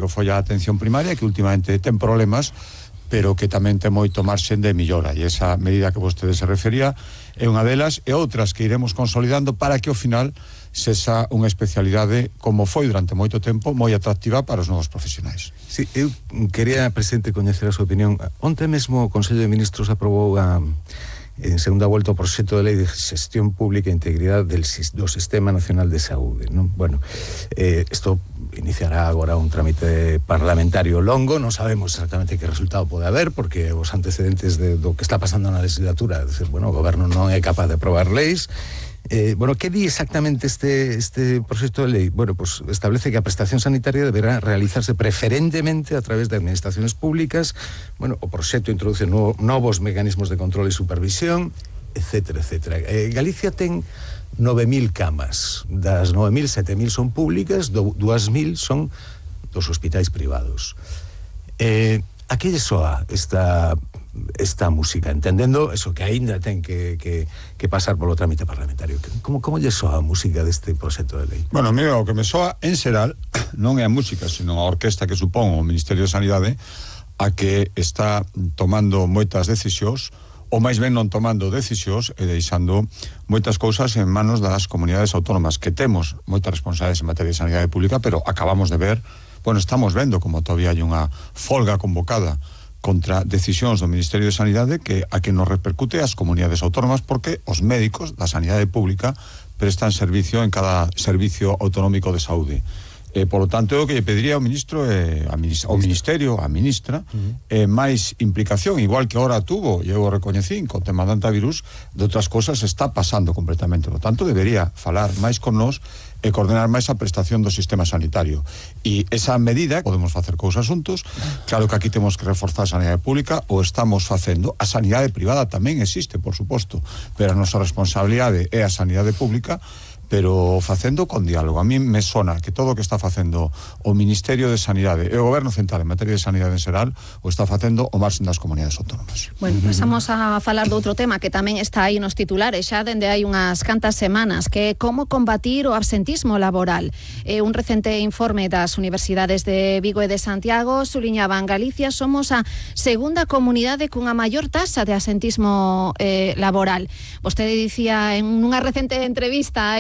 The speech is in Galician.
que foi a atención primaria, que últimamente ten problemas, pero que tamén ten moito marxen de millora, e esa medida que vostede se refería é unha delas, e outras que iremos consolidando para que ao final sexa unha especialidade, como foi durante moito tempo, moi atractiva para os novos profesionais. Sí, eu quería, presidente, coñecer a súa opinión. Onte mesmo o Consello de Ministros aprobou en segunda volta o proxecto de lei de xestión pública e integridade do Sistema Nacional de Saúde, non? Bueno, isto iniciará agora un trámite parlamentario longo, non sabemos exactamente que resultado pode haber, porque os antecedentes do que está pasando na legislatura, é dicir, bueno, o goberno non é capaz de aprobar leis. Bueno, que di exactamente este proxecto de lei? Bueno, pues establece que a prestación sanitaria deberá realizarse preferentemente a través de administraciones públicas. Bueno, o proxecto introduce novos mecanismos de control e supervisión, etcétera, etcétera. Galicia ten 9.000 camas. Das 9.000, 7.000 son públicas, 2.000 son dos hospitais privados. A que lle soa esta música, entendendo eso, que aínda ten que pasar polo trámite parlamentario? Como lle soa a música deste proxecto de lei? Bueno, mira, o que me soa en xeral non é a música, sino a orquesta que supón o Ministerio de Sanidade, a que está tomando moitas decisións, ou máis ben non tomando decisións e deixando moitas cousas en manos das comunidades autónomas, que temos moitas responsabilidades en materia de sanidade pública, pero acabamos de ver, bueno, estamos vendo como todavía hai unha folga convocada contra decisións do Ministerio de Sanidade a que nos repercute as comunidades autónomas, porque os médicos da sanidade pública prestan servicio en cada servicio autonómico de saúde. Por lo tanto, eu que lle pediría ao ministro, ao ministerio, á ministra, máis implicación, igual que ahora tuvo, e eu o recoñecín, con o tema do antivirus, de outras cosas está pasando completamente. Por lo tanto, debería falar máis con nós e coordenar máis a prestación do sistema sanitario. E esa medida, podemos facer cousas xuntos, claro que aquí temos que reforzar a sanidade pública, o estamos facendo. A sanidade privada tamén existe, por suposto, pero a nosa responsabilidade é a sanidade pública, pero facendo con diálogo. A mí me sona que todo o que está facendo o Ministerio de Sanidade e o Goberno Central en materia de sanidade en xeral o está facendo o marxen das comunidades autónomas. Bueno, pasamos a falar de outro tema que tamén está aí nos titulares xa dende hai unhas cantas semanas, que é como combatir o absentismo laboral. Un recente informe das universidades de Vigo e de Santiago suliñaban: Galicia somos a segunda comunidade cunha maior taxa de absentismo laboral. Vostede dicía en unha recente entrevista